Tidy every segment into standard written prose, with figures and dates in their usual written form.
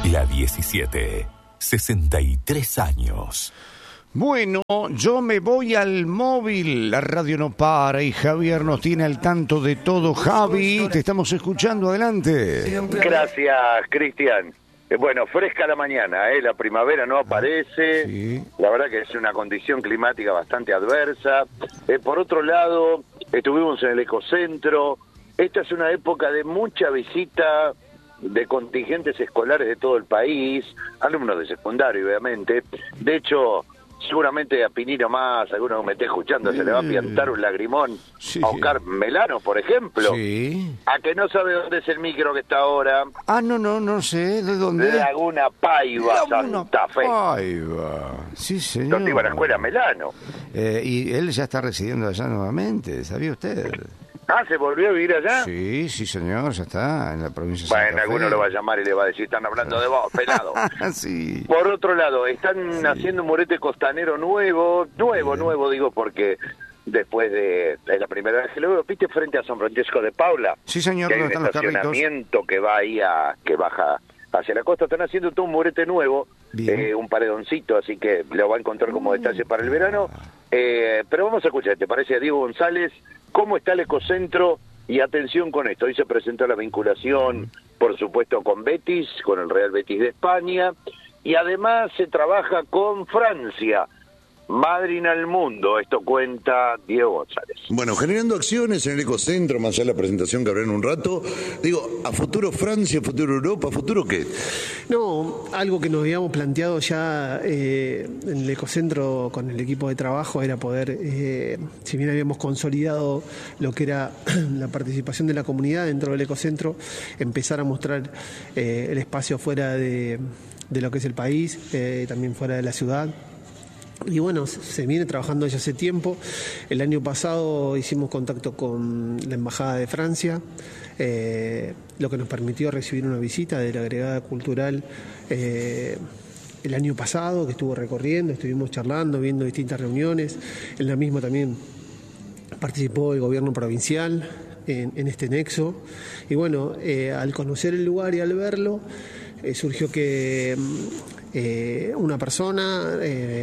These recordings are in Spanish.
La 17. 63 años. Bueno, yo me voy al móvil, la radio no para y Javier nos tiene al tanto de todo. Javi, te estamos escuchando, adelante. Gracias, Cristian. Bueno, fresca la mañana, la primavera no aparece, Sí. La verdad que es una condición climática bastante adversa. Por otro lado, estuvimos en el Ecocentro. Esta es una época de mucha visita de contingentes escolares de todo el país, alumnos de secundario, obviamente. De hecho, seguramente a Pinino Más, alguno que me esté escuchando, se le va a piantar un lagrimón. Sí. A Oscar Melano, por ejemplo. Sí. A que no sabe dónde es el micro que está ahora. Ah, no sé, ¿de dónde? Laguna Paiva, Laguna Santa Fe. Paiva. Sí, señor. Donde iba a la escuela Melano. Y él ya está residiendo allá nuevamente, ¿sabía usted? Ah, ¿se volvió a vivir allá? Sí, señor, ya está en la provincia de Santa Bueno, Fe. alguno lo va a llamar y le va a decir, están hablando de vos, pelado. Sí. Por otro lado, están haciendo un murete costanero nuevo, digo, porque después de la primera vez que lo veo, ¿viste frente a San Francisco de Paula? Sí, señor, Que hay donde un están los carritos. estacionamiento que va ahí que baja hacia la costa. Están haciendo todo un murete nuevo, un paredoncito, así que lo va a encontrar como detalle para el verano. Pero vamos a escuchar, ¿te parece, a Diego González, cómo está el Ecocentro? Y atención con esto, hoy se presentó la vinculación, por supuesto, con Betis, con el Real Betis de España, y además se trabaja con Francia, madrina al mundo. Esto cuenta Diego González. Bueno, generando acciones en el Ecocentro, más allá de la presentación que habrá en un rato, digo, ¿a futuro Francia, a futuro Europa, a futuro qué? No, algo que nos habíamos planteado ya en el Ecocentro con el equipo de trabajo era poder, si bien habíamos consolidado lo que era la participación de la comunidad dentro del Ecocentro, empezar a mostrar el espacio fuera de lo que es el país, también fuera de la ciudad. Y bueno, se viene trabajando ya hace tiempo. El año pasado hicimos contacto con la Embajada de Francia, lo que nos permitió recibir una visita de la agregada cultural el año pasado, que estuvo recorriendo, estuvimos charlando, viendo distintas reuniones. En la misma también participó el gobierno provincial en este nexo. Y bueno, al conocer el lugar y al verlo, surgió que una persona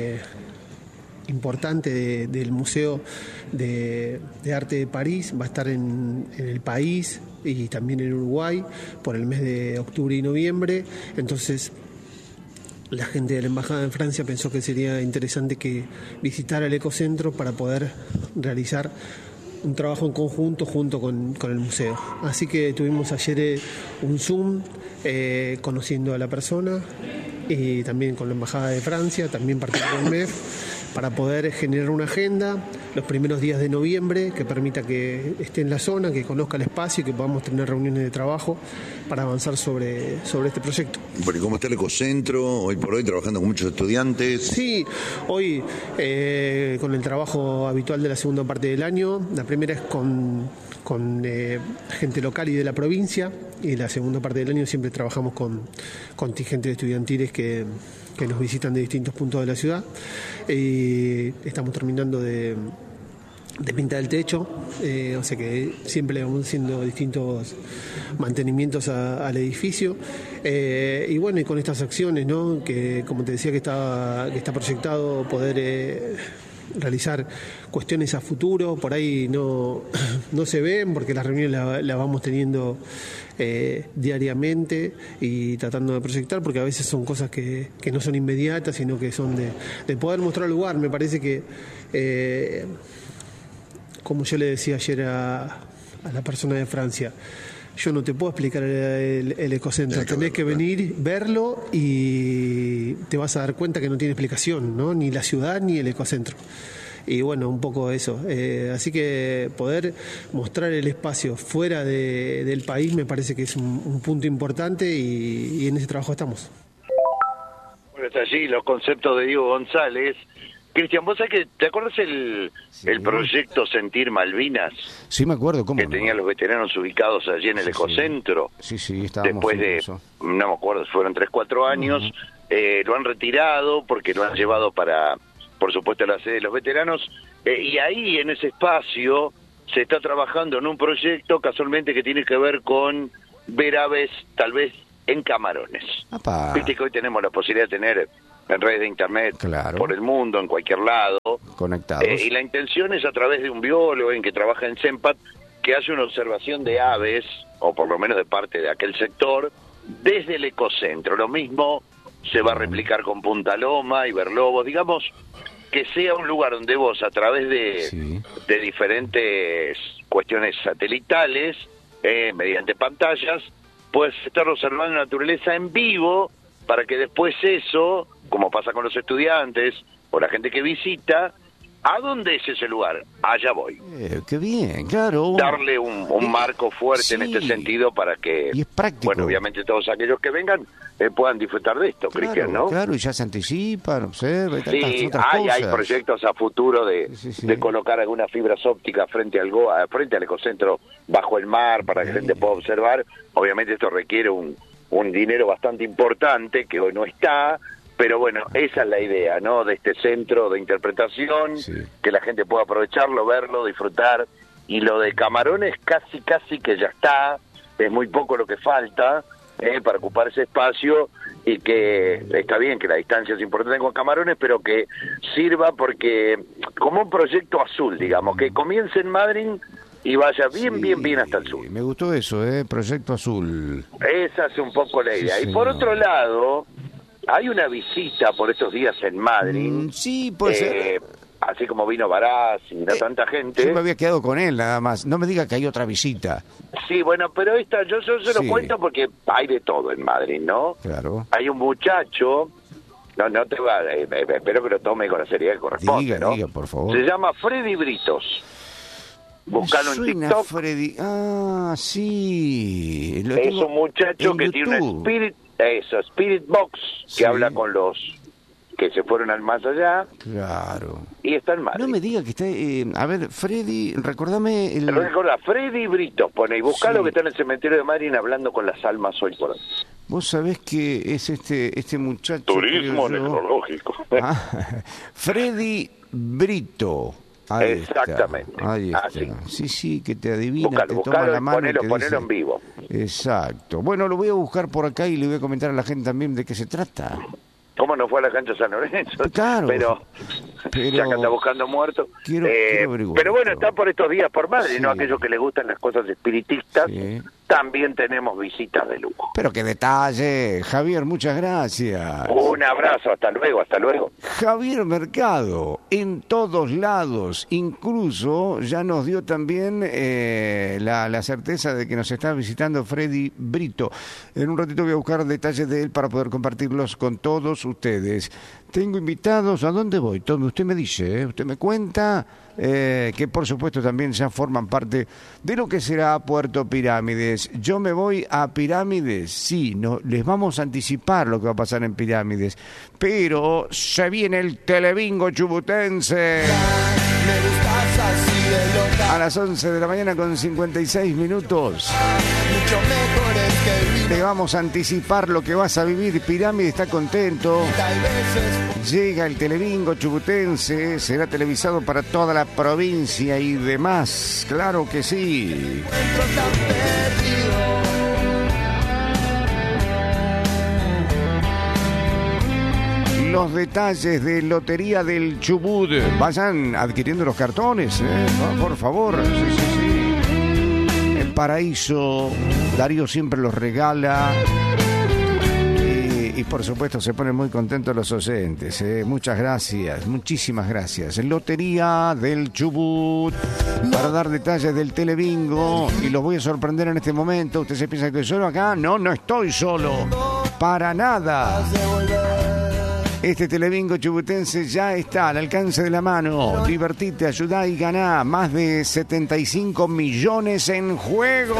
importante del Museo de Arte de París va a estar en el país y también en Uruguay por el mes de octubre y noviembre. Entonces la gente de la Embajada en Francia pensó que sería interesante que visitara el Ecocentro para poder realizar un trabajo en conjunto junto con el museo. Así que tuvimos ayer un Zoom conociendo a la persona y también con la Embajada de Francia, también participó el MEF, para poder generar una agenda los primeros días de noviembre que permita que esté en la zona, que conozca el espacio y que podamos tener reuniones de trabajo para avanzar sobre este proyecto. Bueno, ¿y cómo está el Ecocentro hoy por hoy, trabajando con muchos estudiantes? Sí, hoy con el trabajo habitual de la segunda parte del año, la primera es con gente local y de la provincia, y la segunda parte del año siempre trabajamos con contingentes estudiantiles que nos visitan de distintos puntos de la ciudad. Y estamos terminando de pintar el techo, o sea que siempre le vamos haciendo distintos mantenimientos al edificio. Y bueno, y con estas acciones, ¿no? Que como te decía que está proyectado poder realizar cuestiones a futuro, por ahí no se ven porque las reuniones las vamos teniendo diariamente y tratando de proyectar, porque a veces son cosas que no son inmediatas, sino que son de poder mostrar el lugar. Me parece que como yo le decía ayer a la persona de Francia, yo no te puedo explicar el Ecocentro, tenés que venir, verlo y te vas a dar cuenta que no tiene explicación, ¿no? Ni la ciudad ni el Ecocentro. Y bueno, un poco eso. Así que poder mostrar el espacio fuera del país me parece que es un punto importante y en ese trabajo estamos. Bueno, está allí los conceptos de Diego González. Cristian, ¿vos sabés que te acuerdas el proyecto Sentir Malvinas? Sí, me acuerdo, ¿cómo Que no? tenían los veteranos ubicados allí en el Ecocentro. Sí, estábamos Después de, eso. no me acuerdo, fueron 3-4 años, lo han retirado porque lo han llevado para, por supuesto, la sede de los veteranos, y ahí en ese espacio se está trabajando en un proyecto casualmente que tiene que ver con ver aves, tal vez en camarones. Apá. Viste que hoy tenemos la posibilidad de tener en redes de internet por el mundo, en cualquier lado. Conectados. Y la intención es a través de un biólogo en que trabaja en CEMPAT, que hace una observación de aves, o por lo menos de parte de aquel sector, desde el ecocentro. Lo mismo se va a replicar con Punta Loma y Berlobos, digamos, que sea un lugar donde vos, a través de diferentes cuestiones satelitales, mediante pantallas, puedes estar observando la naturaleza en vivo, para que después eso, como pasa con los estudiantes o la gente que visita, ¿a dónde es ese lugar? Allá voy. Qué bien, claro. Darle un marco fuerte en este sentido para que, y es práctico. Bueno, obviamente todos aquellos que vengan puedan disfrutar de esto, Cristian, ¿no? Claro, y ya se anticipan, observan, sí, otras cosas. Hay proyectos a futuro de colocar algunas fibras ópticas frente al ecocentro bajo el mar para que la gente pueda observar. Obviamente esto requiere un dinero bastante importante que hoy no está, pero bueno, esa es la idea, ¿no? De este centro de interpretación, que la gente pueda aprovecharlo, verlo, disfrutar. Y lo de Camarones casi que ya está, es muy poco lo que falta para ocupar ese espacio, y que está bien que la distancia es importante con Camarones, pero que sirva porque como un proyecto azul, digamos, que comience en Madrid y vaya bien hasta el sur. Me gustó eso, Proyecto Azul. Esa es un poco la idea. Y por otro lado, hay una visita por estos días en Madrid. Sí, puede ser. Así como vino Barás y vino tanta gente. Yo me había quedado con él nada más. No me diga que hay otra visita. Sí, bueno, pero esta yo se lo cuento porque hay de todo en Madrid, ¿no? Claro. Hay un muchacho, no te va, espero que lo tome con la seriedad que corresponde, ¿no? Diga, por favor. Se llama Freddy Britos. Buscalo en TikTok. Freddy. Ah, sí. Es un muchacho que tiene una Spirit Box, que habla con los que se fueron al más allá. Claro. Y está en Madrid. No me diga que está... a ver, Freddy, recordame... Recordá, Freddy Britos, pone, y buscalo, que está en el cementerio de Madrid hablando con las almas hoy por hoy. Vos sabés que es este muchacho... Turismo necrológico. Freddy Brito. Ahí exactamente. Está. Ahí está. Sí, que te adivina, buscalo, te toma la mano y te ponelo dice... en vivo. Exacto. Bueno, lo voy a buscar por acá y le voy a comentar a la gente también de qué se trata. ¿Cómo no fue a la cancha San Lorenzo? Claro. Pero ya que anda buscando muerto. Quiero averiguar. Pero bueno, está por estos días por Madrid, ¿no? Aquellos que les gustan las cosas espiritistas, también tenemos visitas de lujo. Pero qué detalle, Javier, muchas gracias. Un abrazo, hasta luego. Javier Mercado, en todos lados, incluso ya nos dio también la certeza de que nos está visitando Freddy Brito. En un ratito voy a buscar detalles de él para poder compartirlos con todos ustedes. Tengo invitados, ¿a dónde voy? Usted me dice, usted me cuenta, que por supuesto también ya forman parte de lo que será Puerto Pirámides. Yo me voy a Pirámides, sí, les vamos a anticipar lo que va a pasar en Pirámides, pero se viene el Telebingo chubutense. A las 11 de la mañana con 56 minutos. Te vamos a anticipar lo que vas a vivir. Pirámide está contento. Llega el Telebingo chubutense. Será televisado para toda la provincia y demás. Claro que sí. Los detalles de Lotería del Chubut. Vayan adquiriendo los cartones, por favor. Sí. El Paraíso, Darío siempre los regala. Y por supuesto se ponen muy contentos los oyentes. Muchas gracias, muchísimas gracias. Lotería del Chubut, para dar detalles del Telebingo. Y los voy a sorprender en este momento. ¿Usted se piensa que estoy solo acá? No estoy solo. Para nada. Este Telebingo chubutense ya está al alcance de la mano. Divertite, ayudá y ganá. Más de 75 millones en juego.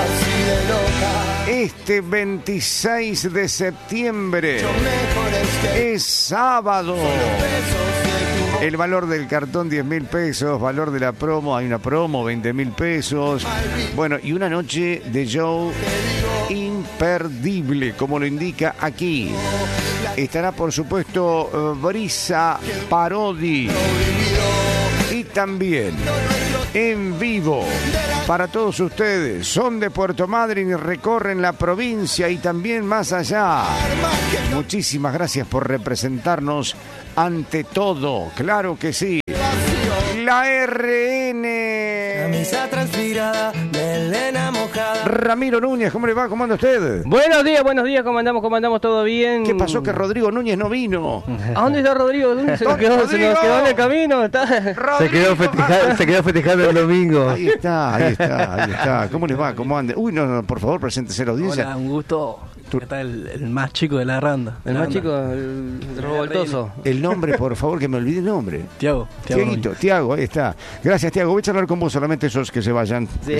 Este 26 de septiembre es sábado. El valor del cartón 10.000 pesos, valor de la promo, hay una promo 20.000 pesos. Bueno, y una noche de show imperdible, como lo indica aquí. Estará, por supuesto, Brisa Parodi. Y también en vivo para todos ustedes. Son de Puerto Madryn y recorren la provincia y también más allá. Muchísimas gracias por representarnos ante todo. Claro que sí. La RN. Camisa transpirada, melena mojada. Ramiro Núñez, ¿cómo le va? ¿Cómo anda usted? Buenos días, ¿cómo andamos? ¿Todo bien? ¿Qué pasó que Rodrigo Núñez no vino? ¿A dónde está Rodrigo? ¿Se nos quedó en el camino? Se quedó festejando el domingo. Ahí está. ¿Cómo les va? ¿Cómo anda? Uy, no, por favor, preséntese a la audiencia. Hola, un gusto. Está el más chico de la randa. El más chico, el revoltoso. El nombre, por favor, que me olvide el nombre. Tiago. Tiago, ahí está. Gracias, Tiago. Voy a charlar con vos, solamente esos que se vayan. Sí.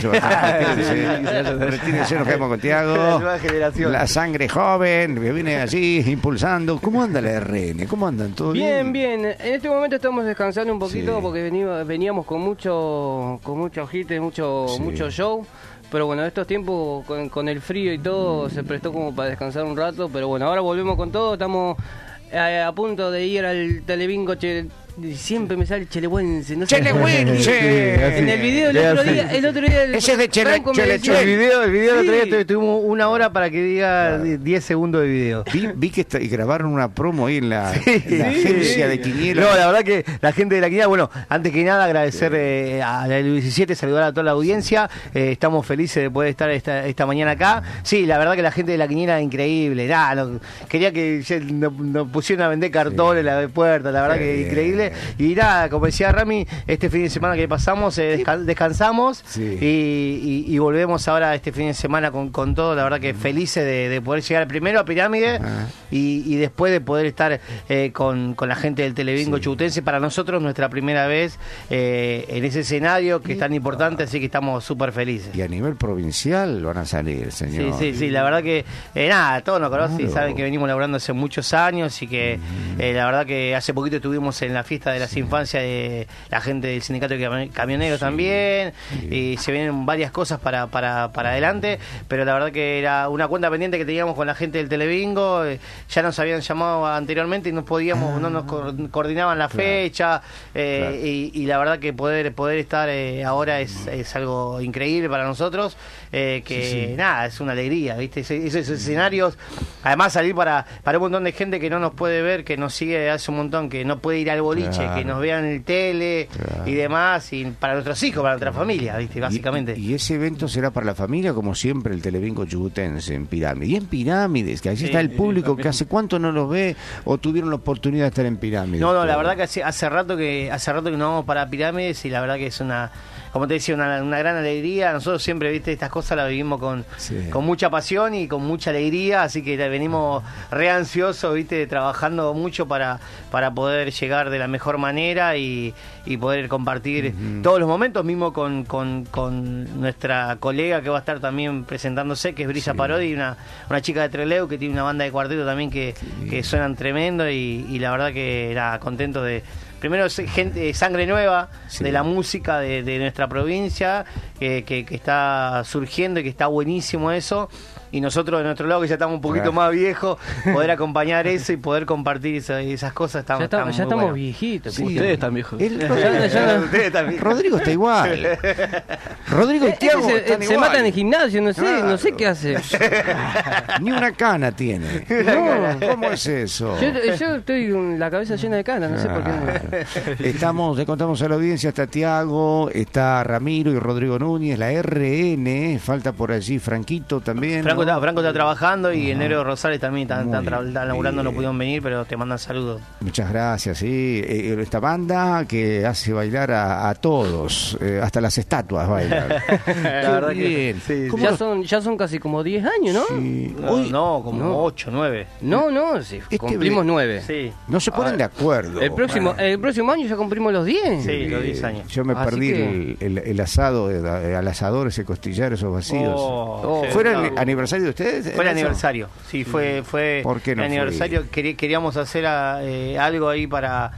Retírense, nos quedamos con Tiago. La sangre joven, que viene allí impulsando. ¿Cómo anda la RN? ¿Cómo andan? ¿Todo bien? Bien. En este momento estamos descansando un poquito porque veníamos con mucho hit, mucho show. Pero bueno, estos tiempos con el frío y todo se prestó como para descansar un rato. Pero bueno, ahora volvemos con todo. Estamos a punto de ir al Telebingo. Siempre me sale Chelehuense, no sé. ¡Chelehuense! En el video el otro día ese es de Franco me decía- El video Sí. el otro día tuvimos una hora para que diga 10 segundos de video. Vi que grabaron una promo ahí en la agencia de Quiniela. No, la verdad que la gente de la Quiniela, bueno, antes que nada agradecer a la 17, saludar a toda la audiencia. Estamos felices de poder estar esta mañana acá. Sí, la verdad que la gente de la Quiniela es increíble. Quería que nos pusieran a vender cartones en la puerta, la verdad que increíble. Y nada, como decía Rami, este fin de semana que pasamos descansamos y volvemos ahora este fin de semana con todo. La verdad que felices de poder llegar primero a Pirámide y después de poder estar con la gente del Telebingo chubutense. Para nosotros nuestra primera vez en ese escenario que es tan importante, así que estamos súper felices. Y a nivel provincial van a salir, señor. Sí, la verdad que todos nos conocen y saben que venimos laburando hace muchos años y que la verdad que hace poquito estuvimos en la fiesta de las infancias de la gente del sindicato de camioneros también, y se vienen varias cosas para adelante, pero la verdad que era una cuenta pendiente que teníamos con la gente del Telebingo. Ya nos habían llamado anteriormente y no nos coordinaban la fecha, y la verdad que poder estar ahora es algo increíble para nosotros, es una alegría, ¿viste? Esos escenarios, además salir para un montón de gente que no nos puede ver, que nos sigue hace un montón, que no puede ir al boliche, que nos vean en el tele y demás, y para nuestros hijos, para nuestra familia, ¿viste? Básicamente. Y ese evento será para la familia, como siempre, el Telebingo chubutense en Pirámide. Y en Pirámides, que allí está el público, que hace cuánto no los ve o tuvieron la oportunidad de estar en Pirámides. No, la verdad que hace rato que nos vamos para Pirámides y la verdad que es como te decía, una gran alegría. Nosotros siempre, viste, estas cosas las vivimos con mucha pasión y con mucha alegría, así que venimos re ansiosos, viste, trabajando mucho para poder llegar de la mejor manera y poder compartir todos los momentos, mismo con nuestra colega que va a estar también presentándose, que es Brisa Parodi, una chica de Trelew que tiene una banda de cuarteto también que suenan tremendo, y la verdad que era contento de... Primero, sangre nueva de la música de nuestra provincia, que está surgiendo y que está buenísimo eso. Y nosotros de nuestro lado, que ya estamos un poquito más viejos, poder acompañar eso y poder compartir esas cosas. Ya estamos viejitos. Sí, ustedes están viejos. Ustedes también. Rodrigo está igual. Rodrigo y Tiago están se igual. matan en el gimnasio, no sé qué hace. Ni una cana tiene. No. ¿Cómo es eso? Yo estoy con la cabeza llena de canas, no sé por qué. Le contamos a la audiencia, está Tiago, está Ramiro y Rodrigo Núñez, la RN, falta por allí Franquito también. Franco está trabajando y el Negro Rosales también están laburando, no pudieron venir, pero te mandan saludos. Muchas gracias, sí. Esta banda que hace bailar a todos, hasta las estatuas bailan. La verdad bien. que Ya son casi como 10 años, ¿no? Sí. Como 8, 9. Cumplimos 9. Sí. No se ponen de acuerdo. El próximo año ya cumplimos los 10. Sí, los 10 años. Yo me Así perdí el asado, al asador, ese costillar, esos vacíos. Sí. ¿Fuera el aniversario de ustedes? Fue el aniversario, sí, fue ¿Por qué no el aniversario. Queríamos hacer algo ahí para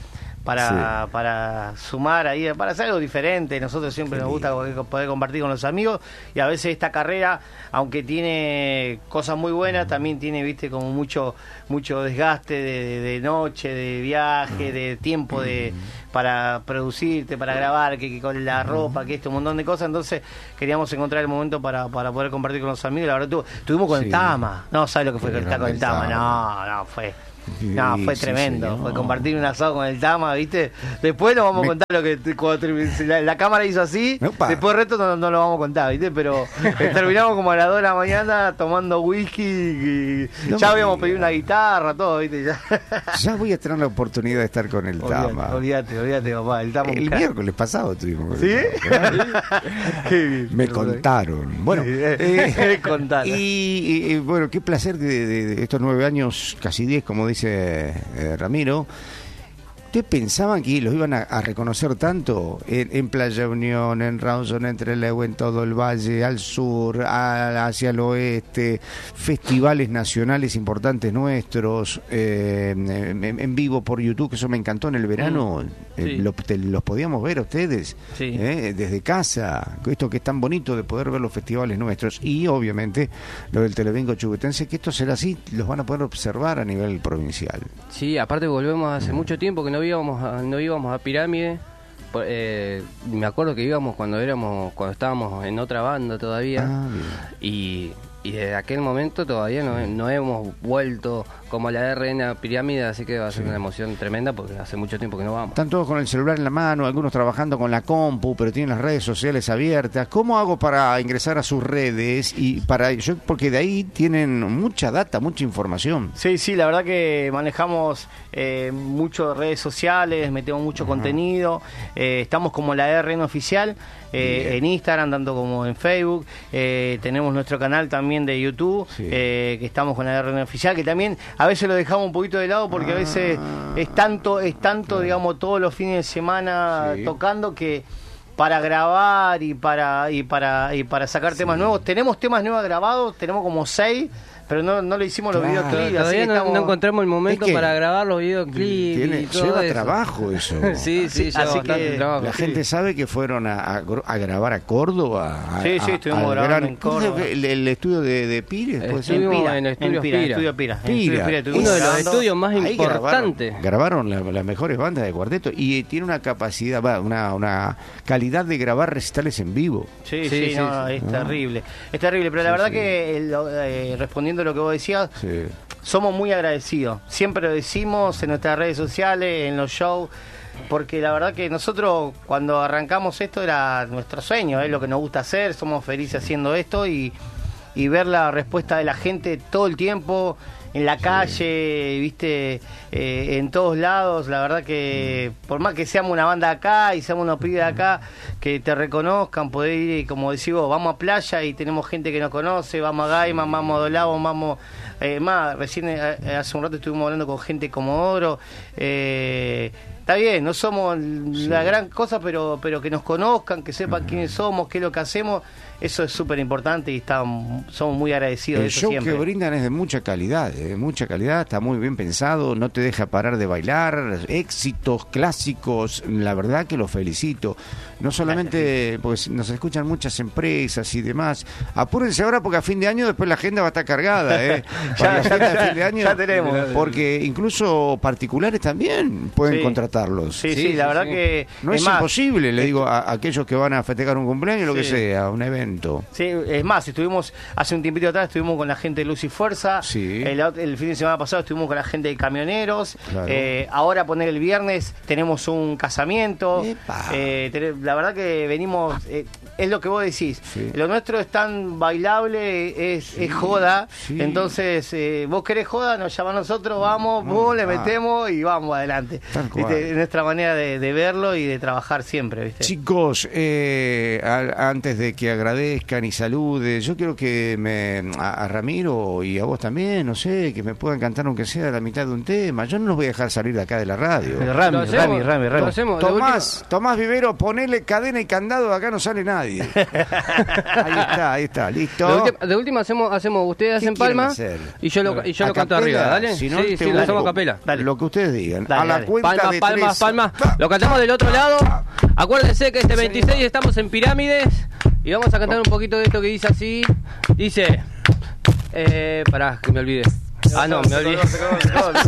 para sumar ahí, para hacer algo diferente. Nosotros siempre nos gusta poder compartir con los amigos, y a veces esta carrera, aunque tiene cosas muy buenas, también tiene, viste, como mucho desgaste de noche, de viaje, de tiempo para producirte, para grabar, que con la ropa, que un montón de cosas. Entonces queríamos encontrar el momento para poder compartir con los amigos. La verdad, estuvimos con el Tama. No sabes lo que fue estar con el Tama. No, fue tremendo. Señor. Fue compartir un asado con el Tama, ¿viste? Después nos vamos a contar lo que cuando la cámara hizo así. Opa. Después el resto no lo vamos a contar, ¿viste? Pero terminamos como a las 2 de la mañana tomando whisky y ya habíamos pedido una guitarra, todo, ¿viste? Ya voy a tener la oportunidad de estar con el Tama. Olvídate, papá. El Tama. El miércoles pasado estuvimos con ¿Sí? el Tama. Qué bien. Me contaron. Bueno, Contaron. y bueno, qué placer de estos 9 años, casi 10, como dice Ramiro. ¿Ustedes pensaban que los iban a reconocer tanto en Playa Unión, en Rawson, en Trelew, en todo el valle, al sur, hacia el oeste, festivales nacionales importantes nuestros, en vivo por YouTube, que eso me encantó en el verano? Sí. Los podíamos ver a ustedes, Sí. desde casa, esto que es tan bonito de poder ver los festivales nuestros, y obviamente lo del Televengo Chubutense, que esto será así, los van a poder observar a nivel provincial. Sí, aparte volvemos hace mucho tiempo que no íbamos a Pirámide. Me acuerdo que íbamos cuando estábamos en otra banda todavía. Y desde aquel momento todavía no hemos vuelto como la RN a Pirámide, así que va a ser una emoción tremenda porque hace mucho tiempo que no vamos. Están todos con el celular en la mano, algunos trabajando con la compu, pero tienen las redes sociales abiertas. ¿Cómo hago para ingresar a sus redes? Porque de ahí tienen mucha data, mucha información. Sí, la verdad que manejamos mucho redes sociales, metemos mucho contenido, estamos como la RN Oficial, en Instagram, tanto como en Facebook, tenemos nuestro canal también de YouTube, que estamos con la RN Oficial, que también a veces lo dejamos un poquito de lado porque a veces es tanto, digamos, todos los fines de semana tocando, que para grabar y para sacar temas nuevos, tenemos temas nuevos grabados, tenemos como 6, pero no le hicimos los videoclips. Todavía no encontramos el momento para grabar los videoclips y todo lleva eso. trabajo eso. Sí, lleva así bastante que trabajo. La gente sabe que fueron a grabar a Córdoba. Sí, estuvimos grabando en Córdoba. El estudio de Pires, ¿puede ser? Estuvimos en Estudios Pira. Uno de los estudios más Ahí importantes. Grabaron las mejores bandas de cuarteto, y tiene una capacidad, una calidad de grabar recitales en vivo. Sí, es terrible. Es terrible, pero la verdad que respondiendo a lo que vos decías, somos muy agradecidos. Siempre lo decimos en nuestras redes sociales, en los shows, porque la verdad que nosotros cuando arrancamos esto era nuestro sueño, es lo que nos gusta hacer, somos felices haciendo esto, y ver la respuesta de la gente todo el tiempo, en la calle, viste, en todos lados. La verdad que por más que seamos una banda acá y seamos unos pibes de acá, que te reconozcan, poder ir, y como decís vos, vamos a playa y tenemos gente que nos conoce, vamos a Gaiman, vamos a Dolabo, vamos recién hace un rato estuvimos hablando con gente como Oro. Está bien, no somos la gran cosa, pero que nos conozcan, que sepan quiénes somos, qué es lo que hacemos, eso es súper importante, y somos muy agradecidos de eso show siempre. que brindan es de mucha calidad, está muy bien pensado, no te deja parar de bailar, éxitos clásicos, la verdad que los felicito. No solamente porque nos escuchan muchas empresas y demás. Apúrense ahora porque a fin de año después la agenda va a estar cargada, Para la agenda de fin de año, ya tenemos. Porque incluso particulares también pueden contratarlos. Sí, la verdad que no es imposible, le digo a aquellos que van a festejar un cumpleaños, lo que sea, un evento. Sí, es más, estuvimos hace un tiempito atrás, estuvimos con la gente de Luz y Fuerza. El fin de semana pasado estuvimos con la gente de Camioneros. Claro. Ahora, poner el viernes, tenemos un casamiento. La verdad que venimos, es lo que vos decís. Lo nuestro es tan bailable, es joda. Entonces, vos querés joda, nos llama a nosotros, vamos, le metemos y vamos adelante. ¿Viste? Es nuestra manera de verlo y de trabajar siempre, ¿viste? Chicos, antes de que agradezcan y saluden, yo quiero que a Ramiro y a vos también, no sé, que me puedan cantar aunque sea la mitad de un tema. Yo no los voy a dejar salir de acá de la radio. Rami. Tomás Vivero, ponele cadena y candado, acá no sale nadie. nadie. Ahí está, listo. De última hacemos ustedes hacen palma y yo lo canto arriba, ¿dale? Si no, sí, lo hacemos a capela. Lo que ustedes digan. Dale, a la dale. cuenta de tres. Palma. Lo cantamos del otro lado. Acuérdense que este 26 estamos en Pirámides y vamos a cantar un poquito de esto que dice así. Dice, pará, que me olvidé. Ah, no, me olvidé.